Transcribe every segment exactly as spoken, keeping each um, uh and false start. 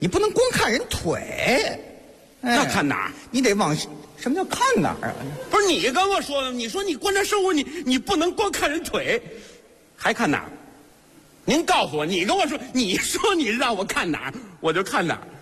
你不能光看人腿， 哎、那看哪儿？ 你得往什么叫看哪儿啊？ 不是你跟我说的，你说你观察生活，你你不能光看人腿，还看哪儿？您告诉我，你跟我说，你说你让我看哪儿，我就看哪儿。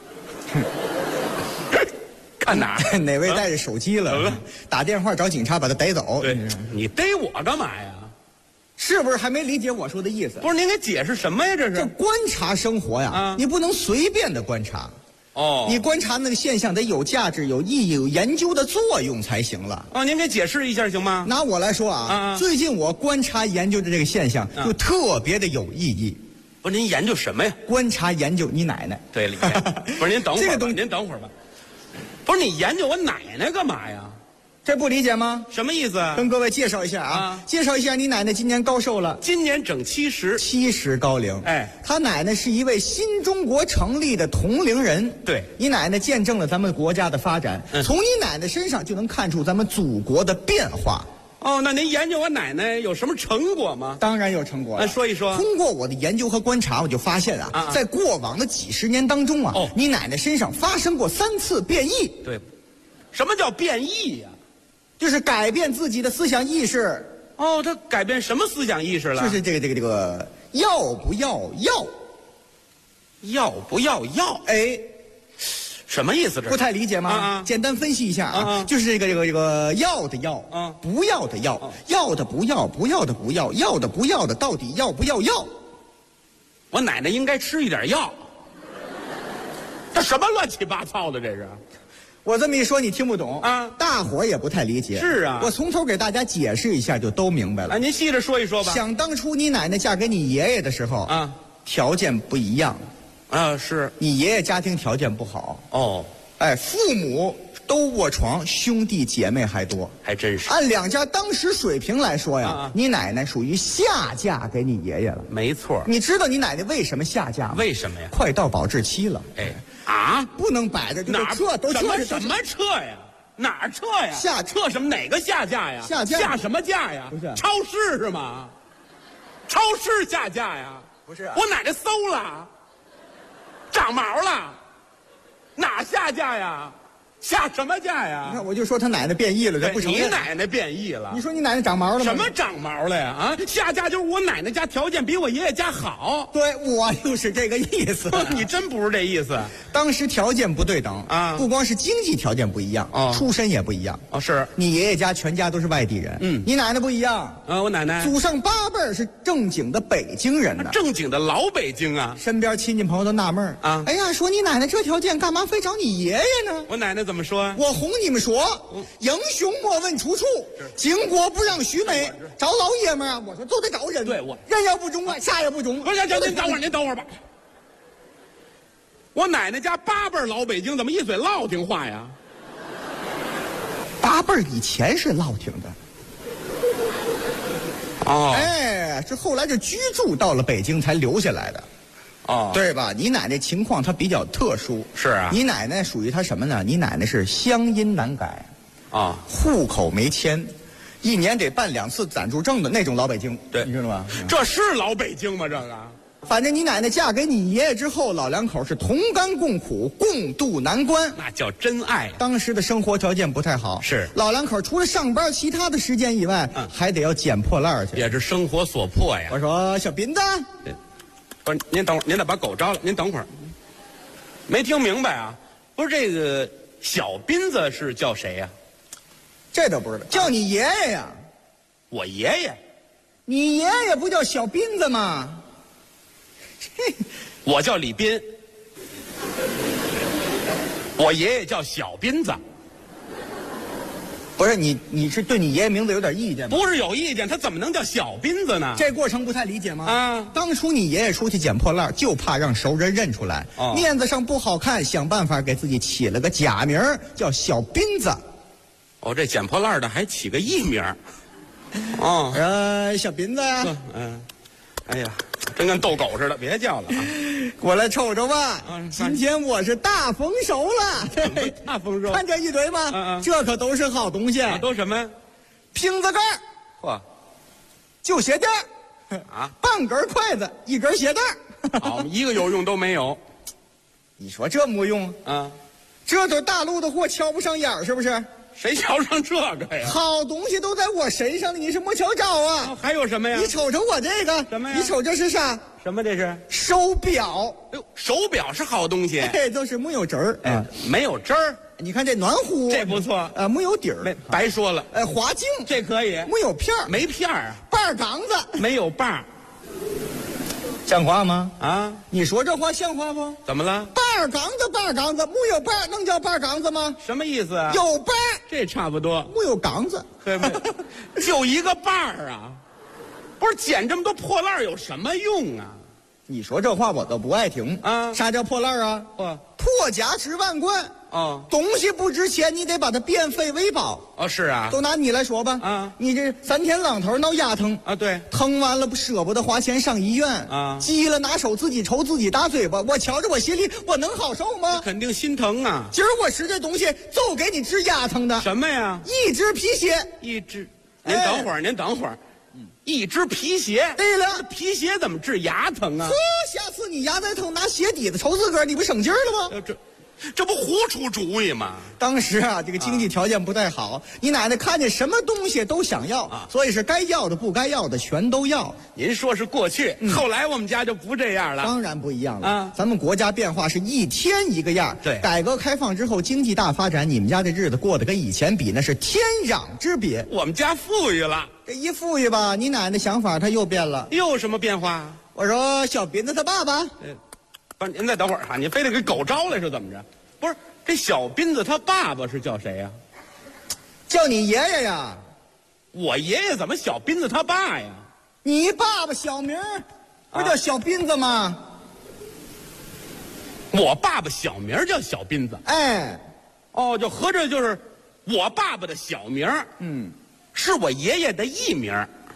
看哪儿？ 哪位带着手机了？啊、打电话找警察把他逮走。 对，你逮我干嘛呀？ 是不是还没理解我说的意思？ 不是，您给解释什么呀？这是这观察生活呀，啊、你不能随便的观察。 哦， 你观察那个现象得有价值、有意义、有研究的作用才行了。 哦，您给解释一下行吗？ 拿我来说啊，啊最近我观察研究的这个现象就特别的有意义。 不是您研究什么呀？ 观察研究你奶奶。 对了，不是您等会儿吧，这个东西您等会儿吧。不是你研究我奶奶干嘛呀？ 这不理解吗？ 什么意思？ 跟各位介绍一下啊，啊介绍一下你奶奶今年高寿了？ 今年整七十， 七十高龄。 哎， 她奶奶是一位新中国成立的同龄人。 对， 你奶奶见证了咱们国家的发展，嗯、从你奶奶身上就能看出咱们祖国的变化。 哦，那您研究我奶奶有什么成果吗？ 当然有成果了。 那说一说。 通过我的研究和观察，我就发现啊，啊啊在过往的几十年当中啊，哦、你奶奶身上发生过三次变异。 对，什么叫变异呀、啊？ 就是改变自己的思想意识。 哦，他改变什么思想意识了？ 就是这个这个这个要不要要， 要不要要？ 哎。 什么意思？这不太理解吗？ 啊啊简单分析一下啊，啊就是这个这个这个要的要，啊、不要的要，啊、要的不要，不要的不要，要的不要的，到底要不要要？ 我奶奶应该吃一点药。这什么乱七八糟的？这是？ 我这么一说你听不懂啊，大伙儿也不太理解。 是啊， 我从头给大家解释一下就都明白了。 啊，您细着说一说吧。 想当初你奶奶嫁给你爷爷的时候啊，条件不一样。 啊，是你爷爷家庭条件不好哦， 哎，父母都卧床，兄弟姐妹还多， 还真是。 按两家当时水平来说呀，啊、你奶奶属于下嫁给你爷爷了。 没错， 你知道你奶奶为什么下嫁吗？ 为什么呀？ 快到保质期了。 哎啊， 不能摆着就哪撤，都撤什么撤呀？哪儿撤呀？ 下撤什么？哪个下架呀？ 下架下什么架呀？ 不是超市是吗？超市下架呀？ 不是、啊， 我奶奶馊了。长毛了，哪下架呀？下什么架呀？ 你看，我就说他奶奶变异了，这不成。 你奶奶变异了？ 你说你奶奶长毛了吗？ 什么长毛了呀？啊，下架就是我奶奶家条件比我爷爷家好。 对，我就是这个意思。 你真不是这意思。 当时条件不对等啊，不光是经济条件不一样，哦，出身也不一样。 哦，是你爷爷家全家都是外地人，嗯，你奶奶不一样啊，我奶奶祖上八辈是正经的北京人呢， 正经的老北京啊。 身边亲戚朋友都纳闷啊，哎呀，说你奶奶这条件，干嘛非找你爷爷呢？ 我奶奶怎么说？ 我哄你们说，嗯、英雄莫问出处，经国不让须眉。找老爷们儿啊，我说都得找人。 对我人要不中啊，啥也不中。 不是，行，您等会儿，您等会儿吧。我奶奶家八辈老北京，怎么一嘴烙挺话呀？ 八辈以前是烙挺的。 哦， 哎，这后来就居住到了北京才留下来的。哦，对吧？你奶奶情况她比较特殊。 是啊， 你奶奶属于她什么呢？你奶奶是乡音难改， 啊， 户口没迁，一年得办两次暂住证的那种老北京。 对， 你知道吗？ 这是老北京吗？这个， 反正你奶奶嫁给你爷爷之后，老两口是同甘共苦，共度难关， 那叫真爱啊。 当时的生活条件不太好， 是老两口除了上班，其他的时间以外，嗯，还得要捡破烂去， 也是生活所迫呀。 我说小斌子。 不是，您等会儿，您得把狗招了。您等会儿，没听明白啊？不是这个小斌子是叫谁呀、啊？ 这都不知道，叫你爷爷呀。 我爷爷， 你爷爷不叫小斌子吗？ 我叫李斌，我爷爷叫小斌子。 不是你，你是对你爷爷名字有点意见吗？ 不是有意见，他怎么能叫小斌子呢？ 这过程不太理解吗？ 啊， 当初你爷爷出去捡破烂，就怕让熟人认出来，哦、面子上不好看，想办法给自己起了个假名，叫小斌子。 哦，这捡破烂的还起个艺名。哦， 呃，小斌子呀， 嗯，哎呀，真跟逗狗似的，别叫了啊！ 过来瞅瞅吧，嗯、今天我是大丰收了。 大丰收， 看这一堆吗？嗯嗯，这可都是好东西。 啊、都什么？ 瓶子盖， 嚯， 旧鞋垫啊， 半根筷子，一根鞋带。 好，一个有用都没有。 你说这没用啊？ 这都大陆的货，瞧不上眼儿是不是？ 谁瞧上这个呀？ 好东西都在我身上呢，你是没瞧着啊？ 哦、还有什么呀？ 你瞅瞅我这个什么呀？ 你瞅这是啥？ 什么这是？ 手表。 哎呦，手表是好东西， 哎，都是没有针儿， 哎，没有针儿。 你看这暖壶， 这不错啊，没有底儿， 没白说了。 呃，滑镜这可以， 没有片儿， 没片儿啊。 把儿缸子没有把儿， 像话吗？ 啊， 你说这话像话不？ 怎么了？ 把儿缸子，把儿缸子，没有把儿能叫把儿缸子吗？ 什么意思啊？ 有把儿， 这差不多。 没有缸子， 对不对？就一个把儿啊，不是捡这么多破烂有什么用啊？ 你说这话我都不爱听啊！ 啥叫破烂啊？ 破破家值万贯哦， 东西不值钱，你得把它变废为宝。 哦，是啊， 都拿你来说吧啊， 你这三天两头闹牙疼啊，对， 疼完了不舍不得花钱上医院啊， 急了拿手自己抽自己大嘴巴，我瞧着我心里我能好受吗？ 肯定心疼啊！ 今儿我吃这东西就给你治牙疼的。 什么呀？ 一只皮鞋， 一只。您等会儿，您等会儿。一只皮鞋。 对了， 皮鞋怎么治牙疼啊？ 呵，下次你牙再疼，拿鞋底子抽自个儿，你不省劲儿了吗？ 这，这不胡出主意吗？ 当时啊，这个经济条件不太好，啊、你奶奶看见什么东西都想要啊，所以是该要的不该要的全都要。 您说是过去，嗯、后来我们家就不这样了。 当然不一样了啊！ 咱们国家变化是一天一个样。 对， 改革开放之后，经济大发展，你们家这日子过得跟以前比那是天壤之别。 我们家富裕了。 这一富裕吧，你奶奶想法她又变了。 又有什么变化？ 我说小斌子他爸爸， 呃，不是您再等会儿哈，您非得给狗招来是怎么着？不是，这小斌子他爸爸是叫谁呀？ 叫你爷爷呀。 我爷爷怎么小斌子他爸呀？ 你爸爸小名不叫小斌子吗？啊、 我爸爸小名叫小斌子。 哎， 哦，就合着就是我爸爸的小名， 嗯， 是我爷爷的艺名。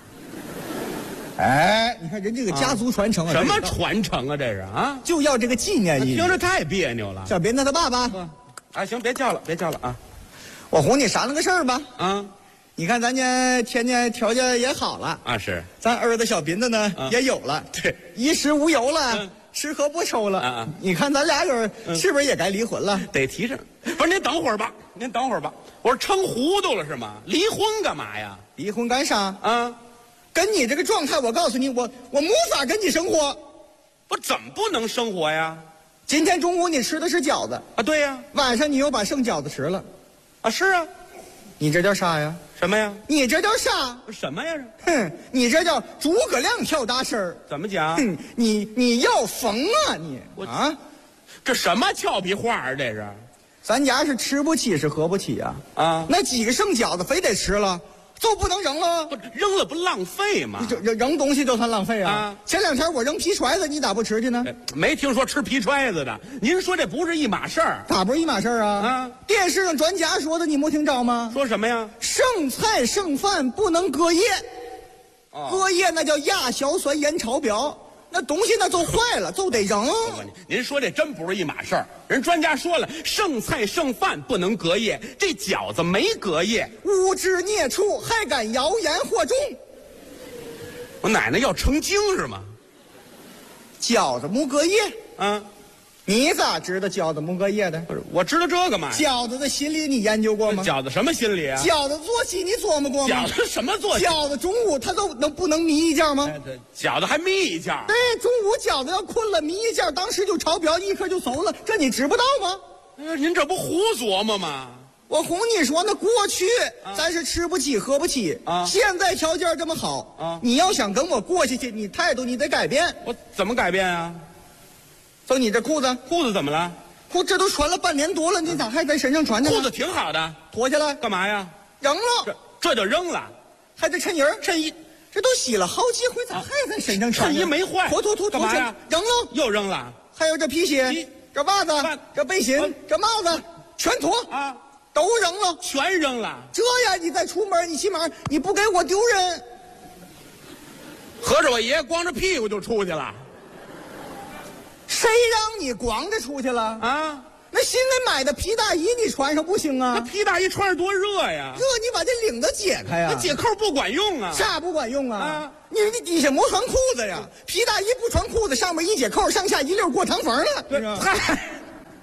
哎，你看人这个家族传承啊， 什么传承啊？这是啊， 就要这个纪念意义。 听着太别扭了。 小斌子他爸爸， 啊，行，别叫了，别叫了啊！ 我哄你商量个事儿吧。 啊， 你看咱家天天条件也好了啊，是， 咱儿子小斌子呢、啊、也有了， 对， 衣食无忧了， 嗯、 吃喝不愁了。 啊， 你看咱俩人、嗯、是不是也该离婚了？ 得提上。不是，您等会儿吧，您等会儿吧。我说撑糊涂了是吗？离婚干嘛呀？ 离婚干啥？ 啊？ 跟你这个状态，我告诉你，我我无法跟你生活。 我怎么不能生活呀？ 今天中午你吃的是饺子啊，对呀。 晚上你又把剩饺子吃了， 啊，是啊。 你这叫啥呀？ 什么呀？ 你这叫啥？ 什么呀？ 哼，你这叫诸葛亮跳大神儿。 怎么讲？ 哼，你你要疯啊你！ 我啊， 这什么俏皮话啊？这是？ 咱家是吃不起是喝不起啊！ 啊， 那几个剩饺子非得吃了。就不能扔了？ 不扔了不浪费吗？ 你扔扔东西就算浪费啊！ 啊前两天我扔皮揣子，你咋不吃去呢？ 没听说吃皮揣子的。您说这不是一码事儿？ 咋不是一码事儿啊？ 啊！ 电视上专家说的，你没听着吗？ 说什么呀？ 剩菜剩饭不能隔夜， 哦、 隔夜那叫亚硝酸盐超标。那东西那都坏了，就得扔。 您说这真不是一码事儿。人专家说了，剩菜剩饭不能隔夜，这饺子没隔夜， 污汁孽畜还敢谣言惑众。 我奶奶要成精是吗？ 饺子没隔夜啊？ 你咋知道饺子没隔夜的？ 不是，我知道这个嘛。 饺子的心理你研究过吗？ 饺子什么心理啊？ 饺子作息你琢磨过吗？ 饺子什么作息？ 饺子中午他都能不能眯一觉吗？ 对，饺子还眯一觉。 对，中午饺子要困了眯一觉，当时就超标，立刻就馊了，这你知不道吗？ 呃，您这不胡琢磨吗？ 我哄你说，那过去、啊、咱是吃不起喝不起啊，现在条件这么好啊，你要想跟我过下去，你态度你得改变。 我怎么改变啊？ 就你这裤子， 裤子怎么了？ 裤这都穿了半年多了，你咋还在身上穿着呢？ 裤子挺好的， 脱下来干嘛呀？ 扔了， 这这就扔了， 还得衬衣儿， 衬衣， 这都洗了好几回，咋还在身上穿？ 衬衣没坏， 脱脱脱脱， 干嘛呀？ 扔了， 又扔了。 还有这皮鞋、这袜子、这背心、这帽子，全脱啊， 都扔了， 全扔了。 这样你再出门，你起码你不给我丢人。 合着我爷爷光着屁股就出去了。 谁让你光着出去了啊？ 那新的买的皮大衣你穿上不行啊？ 那皮大衣穿着多热呀！ 热，你把这领子解开呀！ 那解扣不管用啊！ 啥不管用啊？ 啊你你底下没穿裤子呀？皮大衣不穿裤子，上面一解扣，上下一溜过堂缝了。 对，嗨，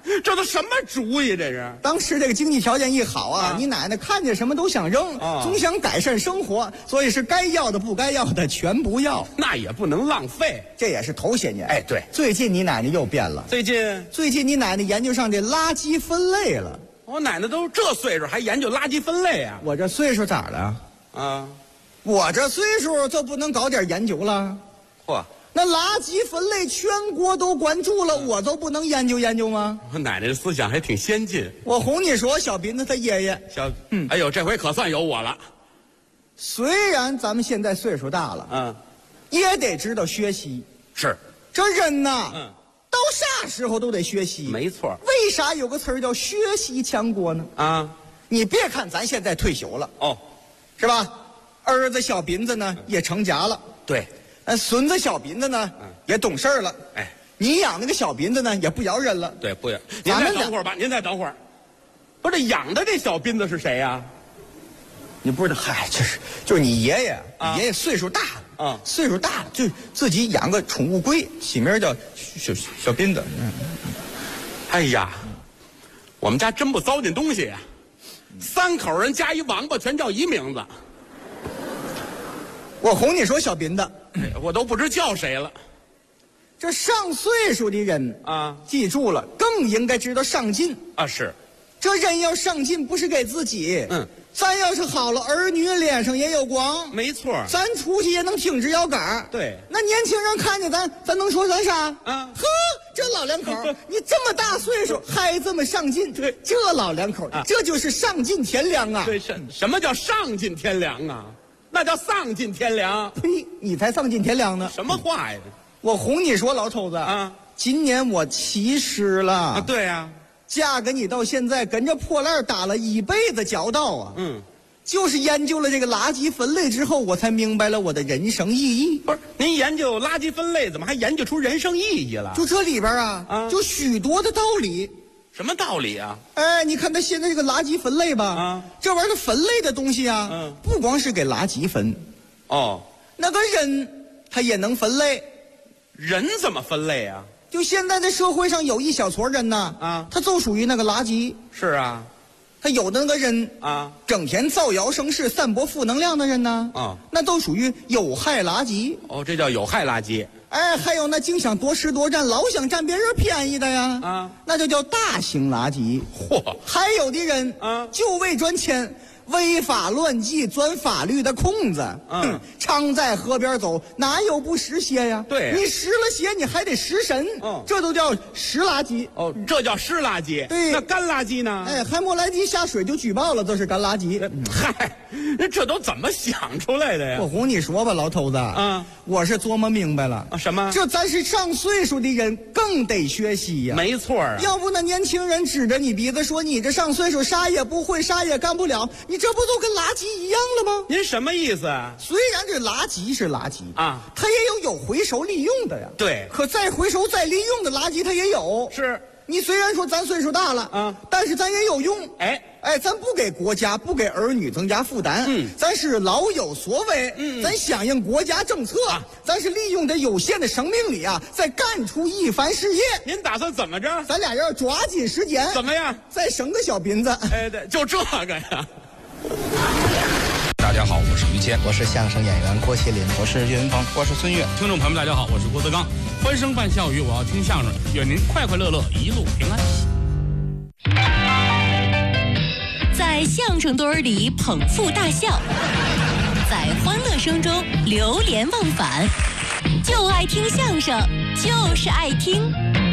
这都什么主意？这是当时这个经济条件一好啊，啊你奶奶看见什么都想扔，啊、总想改善生活，所以是该要的不该要的全不要。 那也不能浪费， 这也是头些年。 哎，对， 最近你奶奶又变了。 最近， 最近你奶奶研究上这垃圾分类了。 我奶奶都这岁数还研究垃圾分类啊？ 我这岁数咋了？啊，我这岁数就不能搞点研究了？嚯！那垃圾分类全国都关注了，我都不能研究研究吗？ 我奶奶的思想还挺先进。 我哄你说，小斌子他爷爷小，嗯，哎呦，这回可算有我了。 虽然咱们现在岁数大了，嗯，也得知道学习。 是， 这人呐，嗯，到啥时候都得学习。 没错。 为啥有个词儿叫学习强国呢？啊，你别看咱现在退休了，哦，是吧？儿子小斌子呢也成家了， 对。 呃，孙子小斌子呢，嗯、也懂事了。哎，你养那个小斌子呢，也不摇人了。 对，不摇。您再等会儿吧，您再等会儿。不是，这养的这小斌子是谁呀、啊？ 你不知道？嗨，就是就是你爷爷，啊、你爷爷岁数大了，啊，岁数大了，就自己养个宠物龟，起名叫小小, 小斌子。嗯， 哎呀，我们家真不糟践东西呀、啊，三口人加一王八，全叫一名字。 我哄你说，小斌子， 我都不知叫谁了。 这上岁数的人啊，记住了，更应该知道上进啊。是， 这人要上进，不是给自己。嗯，咱要是好了，儿女脸上也有光。 没错， 咱出去也能挺直腰杆。 对， 那年轻人看见咱，咱能说咱啥？啊，呵，这老两口，你这么大岁数还这么上进，对，这老两口，啊、这就是上进天良啊。 对，什什么叫上进天良啊？那叫丧尽天良。 呸！你才丧尽天良呢。 什么话呀？ 我哄你说，老头子啊，今年我七十了。啊， 对呀、啊， 嫁给你到现在，跟这破烂打了一辈子交道啊。嗯，就是研究了这个垃圾分类之后，我才明白了我的人生意义。 不是，您研究垃圾分类，怎么还研究出人生意义了？ 就这里边啊，啊，就许多的道理。 什么道理啊？ 哎，你看他现在这个垃圾分类吧，啊，这玩意儿分类的东西啊，嗯，不光是给垃圾分，哦，那个人他也能分类。 人怎么分类啊？ 就现在的社会上有一小撮人呐，啊，他就属于那个垃圾。 是啊， 他有的那个人啊，整天造谣生事、散播负能量的人呢，啊，那都属于有害垃圾。 哦，这叫有害垃圾。 哎，还有那净想多吃多占，老想占别人便宜的呀，啊，那就叫大型垃圾。嚯，还有的人啊，就为赚钱，违法乱纪，钻法律的空子。嗯，常在河边走，哪有不湿鞋呀？ 对， 你湿了鞋，你还得湿身。嗯，这都叫湿垃圾。 哦，这叫湿垃圾。 对， 那干垃圾呢？ 哎，还没来及下水就举报了，这是干垃圾。 嗨，那这都怎么想出来的呀？ 我哄你说吧，老头子。啊，我是琢磨明白了。 啊，什么？ 这咱是上岁数的人，更得学习呀。 没错啊。 要不那年轻人指着你鼻子说你这上岁数啥也不会，啥也干不了，你这不都跟垃圾一样了吗？ 您什么意思啊？ 虽然这垃圾是垃圾啊， 它也有有回收利用的呀。 对， 可再回收再利用的垃圾它也有。 是。 你虽然说咱岁数大了啊，但是咱也有用。哎哎，咱不给国家不给儿女增加负担，嗯，咱是老有所为，嗯，咱响应国家政策，啊、咱是利用这有限的生命力啊，再干出一番事业。 您打算怎么着？ 咱俩要抓紧时间， 怎么样？ 再生个小斌子。 哎，对，就这个呀。 大家好，我是于谦， 我是相声演员郭麒麟， 我是岳云鹏， 我是孙越。听众朋友们，大家好，我是郭德纲。欢声伴笑语，我要听相声，愿您快快乐乐，一路平安。 在相声堆儿里捧腹大笑，在欢乐声中流连忘返，就爱听相声，就是爱听。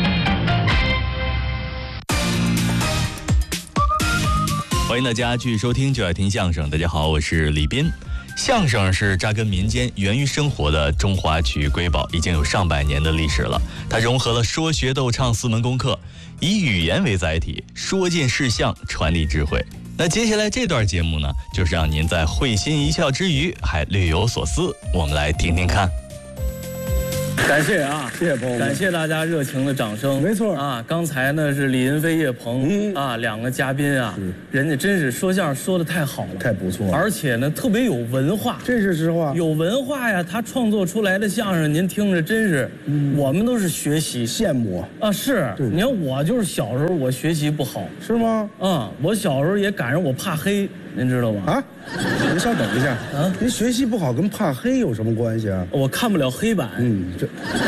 欢迎大家继续收听就爱听相声。大家好，我是李斌。相声是扎根民间、源于生活的中华曲艺瑰宝，已经有上百年的历史了。它融合了说学逗唱四门功课，以语言为载体，说尽事项，传递智慧。那接下来这段节目呢，就是让您在会心一笑之余还略有所思，我们来听听看。 感谢啊， 谢谢朋友们， 感谢大家热情的掌声。 没错啊，刚才呢是李云飞、叶鹏、 嗯、 啊两个嘉宾啊，人家真是说相声说的太好了， 太不错了， 而且呢特别有文化， 这是实话。 有文化呀，他创作出来的相声，您听着真是，嗯、我们都是学习羡慕啊。是，你看我就是小时候我学习不好， 是吗？ 啊，我小时候也赶上我怕黑。您知道吗？ 啊，您稍等一下啊！您学习不好跟怕黑有什么关系啊？ 我看不了黑板。 嗯，这。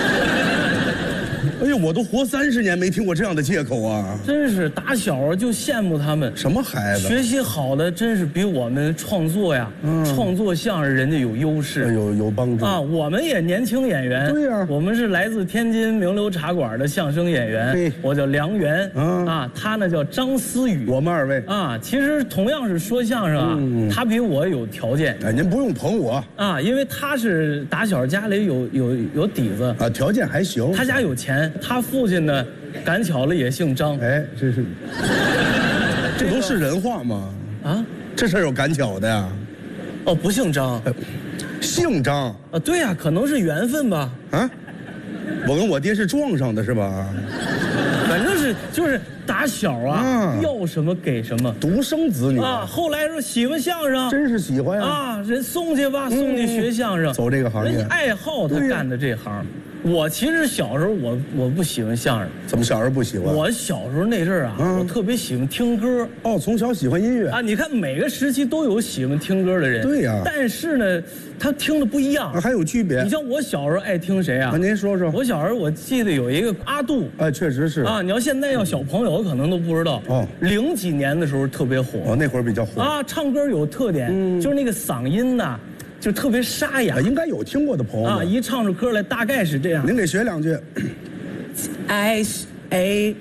哎呦，我都活三十年没听过这样的借口啊！ 真是打小就羡慕他们。 什么孩子？ 学习好的真是比我们创作呀，嗯、创作相声人家有优势， 有有帮助啊！我们也年轻演员， 对呀、啊， 我们是来自天津名流茶馆的相声演员，我叫梁元，啊，啊他呢叫张思雨， 我们二位啊，其实同样是说相声啊，嗯、他比我有条件。 哎，您不用捧我啊，因为他是打小家里有有有底子啊，条件还行， 他家有钱。他父亲呢，赶巧了也姓张。 哎，这是，这都是人话吗？ 啊， 这事儿有赶巧的呀？ 哦，不姓张， 呃、姓张啊？对呀、啊，可能是缘分吧。 啊，我跟我爹是撞上的是吧？ 反正是就是打小啊，啊要什么给什么， 独生子女啊。后来说喜欢相声， 真是喜欢呀！ 啊，人送去吧，送去学相声， 嗯、走这个行业， 人爱好他干的这行。我其实小时候我我不喜欢相声， 怎么小时候不喜欢？ 我小时候那阵儿啊，嗯、我特别喜欢听歌。 哦，从小喜欢音乐啊！你看每个时期都有喜欢听歌的人。 对呀、啊。 但是呢，他听的不一样， 啊、还有区别。 你像我小时候爱听谁啊？ 啊，您说说。 我小时候我记得有一个阿杜。 哎，确实是。 啊，你要现在要小朋友可能都不知道。哦。零几年的时候特别火。 哦，那会儿比较火。 啊，唱歌有特点，嗯、就是那个嗓音呐。就特别沙哑、 啊，应该有听过的朋友啊，一唱出歌来大概是这样。 您给学两句。 I A